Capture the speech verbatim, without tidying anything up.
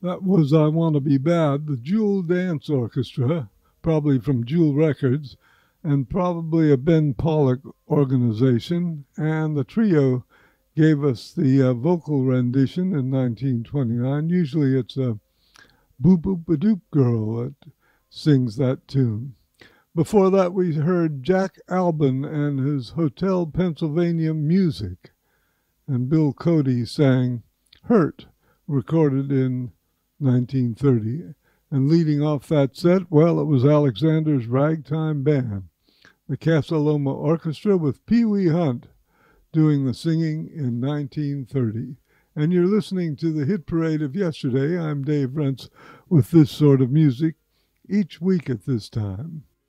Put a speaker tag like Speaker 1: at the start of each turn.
Speaker 1: That was I Want to Be Bad, the Jewel Dance Orchestra, probably from Jewel Records, and probably a Ben Pollock organization. And the trio gave us the uh, vocal rendition in nineteen twenty-nine. Usually it's a Boop Boop a Doop girl that sings that tune. Before that, we heard Jack Alban and his Hotel Pennsylvania Music. And Bill Cody sang Hurt, recorded in nineteen thirty. And leading off that set, well, it was Alexander's Ragtime Band, the Casa Loma Orchestra with Pee Wee Hunt doing the singing in nineteen thirty. And you're listening to the Hit Parade of Yesterday. I'm Dave Rentz with this sort of music each week at this time.